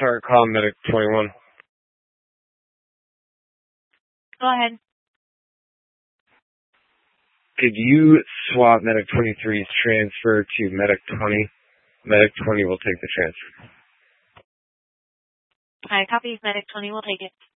Target call, Medic 21. Go ahead. Could you swap Medic 23's transfer to Medic 20? Medic 20 will take the transfer. Alright, copy. Medic 20 will take it.